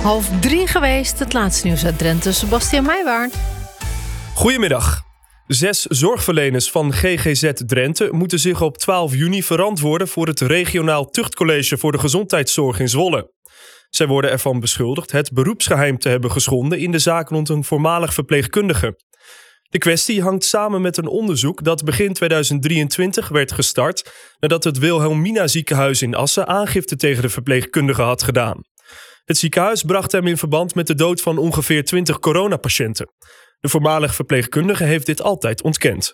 2:30 geweest, het laatste nieuws uit Drenthe. Sebastian Meijwaard. Goedemiddag. 6 zorgverleners van GGZ Drenthe moeten zich op 12 juni verantwoorden voor het regionaal tuchtcollege voor de gezondheidszorg in Zwolle. Zij worden ervan beschuldigd het beroepsgeheim te hebben geschonden in de zaak rond een voormalig verpleegkundige. De kwestie hangt samen met een onderzoek dat begin 2023 werd gestart nadat het Wilhelmina ziekenhuis in Assen aangifte tegen de verpleegkundige had gedaan. Het ziekenhuis bracht hem in verband met de dood van ongeveer 20 coronapatiënten. De voormalig verpleegkundige heeft dit altijd ontkend.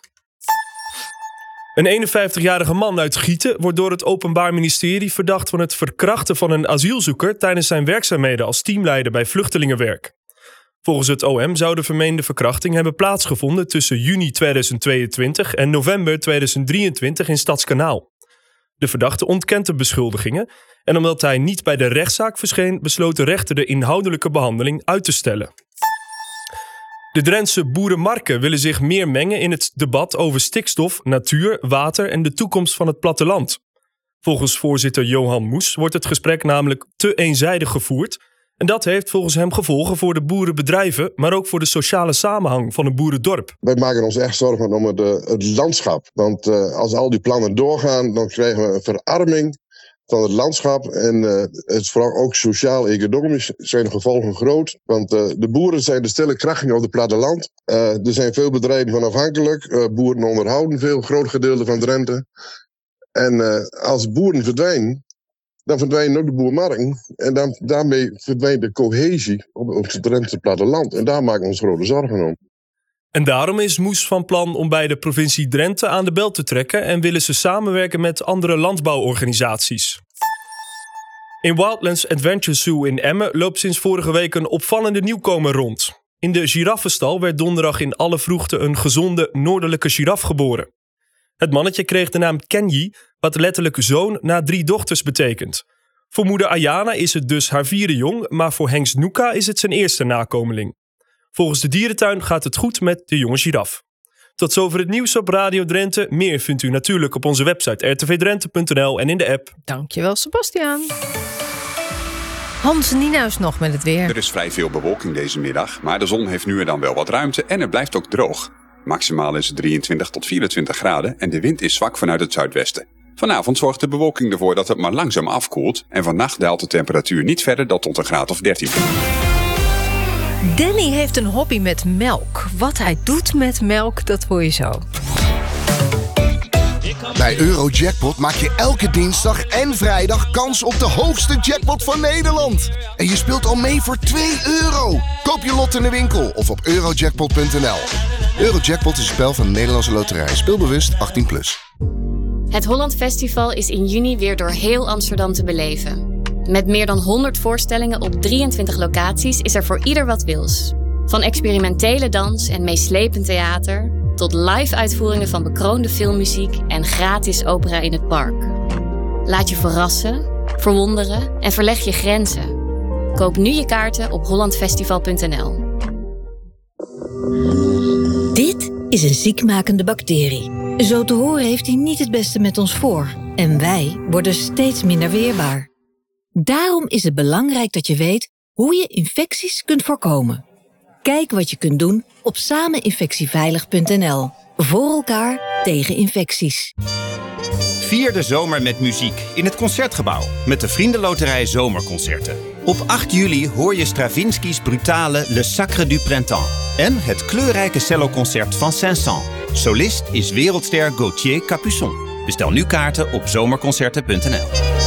Een 51-jarige man uit Gieten wordt door het Openbaar Ministerie verdacht van het verkrachten van een asielzoeker tijdens zijn werkzaamheden als teamleider bij vluchtelingenwerk. Volgens het OM zou de vermeende verkrachting hebben plaatsgevonden tussen juni 2022 en november 2023 in Stadskanaal. De verdachte ontkent de beschuldigingen en omdat hij niet bij de rechtszaak verscheen, besloot de rechter de inhoudelijke behandeling uit te stellen. De Drentse boerenmarken willen zich meer mengen in het debat over stikstof, natuur, water en de toekomst van het platteland. Volgens voorzitter Johan Moes wordt het gesprek namelijk te eenzijdig gevoerd. En dat heeft volgens hem gevolgen voor de boerenbedrijven, maar ook voor de sociale samenhang van een boerendorp. Wij maken ons echt zorgen om het landschap. Want als al die plannen doorgaan, dan krijgen we een verarming van het landschap. En het is vooral ook sociaal-economisch zijn de gevolgen groot. Want de boeren zijn de stille krachten op het platteland. Er zijn veel bedrijven van afhankelijk. Boeren onderhouden veel, groot gedeelte van Drenthe. En als boeren verdwijnen, dan verdwijnen ook de boermarken. En daarmee verdwijnt de cohesie op het Drentse platteland. En daar maken we ons grote zorgen om. En daarom is Moes van plan om bij de provincie Drenthe aan de bel te trekken en willen ze samenwerken met andere landbouworganisaties. In Wildlands Adventure Zoo in Emmen loopt sinds vorige week een opvallende nieuwkomer rond. In de giraffenstal werd donderdag in alle vroegte een gezonde noordelijke giraf geboren. Het mannetje kreeg de naam Kenji, wat letterlijk zoon na 3 dochters betekent. Voor moeder Ayana is het dus haar 4e jong, maar voor Hengst Nuka is het zijn eerste nakomeling. Volgens de dierentuin gaat het goed met de jonge giraf. Tot zover het nieuws op Radio Drenthe. Meer vindt u natuurlijk op onze website rtvdrenthe.nl en in de app. Dankjewel, Sebastian. Hans Nienhuis nog met het weer. Er is vrij veel bewolking deze middag, maar de zon heeft nu en dan wel wat ruimte en het blijft ook droog. Maximaal is het 23 tot 24 graden en de wind is zwak vanuit het zuidwesten. Vanavond zorgt de bewolking ervoor dat het maar langzaam afkoelt en vannacht daalt de temperatuur niet verder dan tot een graad of 13. Danny heeft een hobby met melk. Wat hij doet met melk, dat hoor je zo. Bij Eurojackpot maak je elke dinsdag en vrijdag kans op de hoogste jackpot van Nederland. En je speelt al mee voor €2. Koop je lot in de winkel of op eurojackpot.nl. Eurojackpot is een spel van de Nederlandse Loterij. Speelbewust 18+. Het Holland Festival is in juni weer door heel Amsterdam te beleven. Met meer dan 100 voorstellingen op 23 locaties is er voor ieder wat wils. Van experimentele dans en meeslepend theater tot live-uitvoeringen van bekroonde filmmuziek en gratis opera in het park. Laat je verrassen, verwonderen en verleg je grenzen. Koop nu je kaarten op hollandfestival.nl. Dit is een ziekmakende bacterie. Zo te horen heeft hij niet het beste met ons voor. En wij worden steeds minder weerbaar. Daarom is het belangrijk dat je weet hoe je infecties kunt voorkomen. Kijk wat je kunt doen op sameninfectieveilig.nl. Voor elkaar tegen infecties. Vier de zomer met muziek in het Concertgebouw met de Vriendenloterij Zomerconcerten. Op 8 juli hoor je Stravinsky's brutale Le Sacre du Printemps en het kleurrijke celloconcert van Saint-Saëns. Solist is wereldster Gauthier Capuçon. Bestel nu kaarten op zomerconcerten.nl.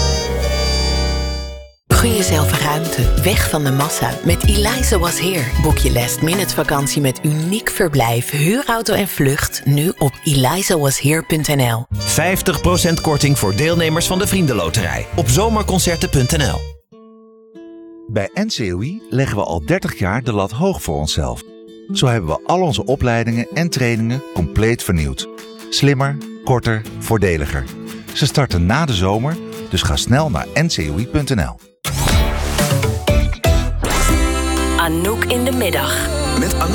Gun jezelf ruimte, weg van de massa. Met Eliza Was Here boek je last-minute vakantie met uniek verblijf, huurauto en vlucht nu op elizawashere.nl. 50% korting voor deelnemers van de Vriendenloterij op zomerconcerten.nl. Bij NCOI leggen we al 30 jaar de lat hoog voor onszelf. Zo hebben we al onze opleidingen en trainingen compleet vernieuwd. Slimmer, korter, voordeliger. Ze starten na de zomer, dus ga snel naar ncoi.nl. Anouk in de middag. Met Anouk.